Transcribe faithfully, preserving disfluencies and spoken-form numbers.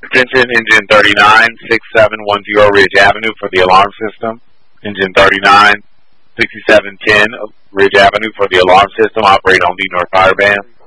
Attention, engine thirty-nine, six seven one zero Ridge Avenue for the alarm system. Engine thirty-nine, sixty-seven ten Ridge Avenue for the alarm system. Operate on the North Fire Band.